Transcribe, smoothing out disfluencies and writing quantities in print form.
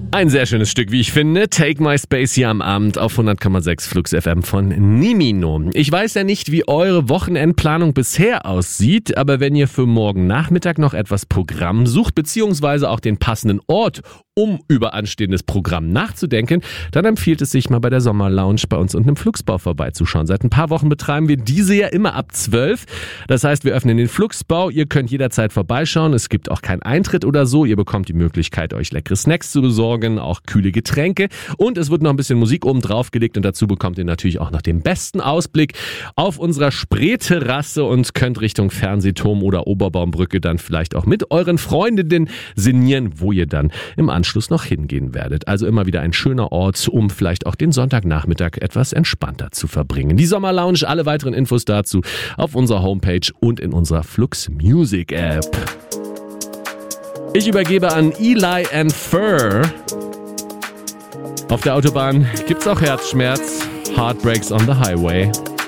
Ein sehr schönes Stück, wie ich finde. Take My Space hier am Abend auf 100,6 Flux FM von Nimino. Ich weiß ja nicht, wie eure Wochenendplanung bisher aussieht, aber wenn ihr für morgen Nachmittag noch etwas Programm sucht, beziehungsweise auch den passenden Ort, um über anstehendes Programm nachzudenken, dann empfiehlt es sich mal bei der Sommerlounge bei uns unten im Fluxbau vorbeizuschauen. Seit ein paar Wochen betreiben wir diese ja immer ab 12. Das heißt, wir öffnen den Fluxbau. Ihr könnt jederzeit vorbeischauen. Es gibt auch keinen Eintritt oder so. Ihr bekommt die Möglichkeit, euch leckere Snacks zu besorgen, auch kühle Getränke. Und es wird noch ein bisschen Musik oben drauf gelegt. Und dazu bekommt ihr natürlich auch noch den besten Ausblick auf unserer Spreeterrasse und könnt Richtung Fernsehturm oder Oberbaumbrücke dann vielleicht auch mit euren Freundinnen sinnieren, wo ihr dann im Anschluss noch hingehen werdet. Also immer wieder ein schöner Ort, um vielleicht auch den Sonntagnachmittag etwas entspannter zu verbringen. Die Sommerlounge, alle weiteren Infos dazu auf unserer Homepage und in unserer Flux Music App. Ich übergebe an Eli and Fur. Auf der Autobahn gibt's auch Herzschmerz. Heartbreaks on the Highway.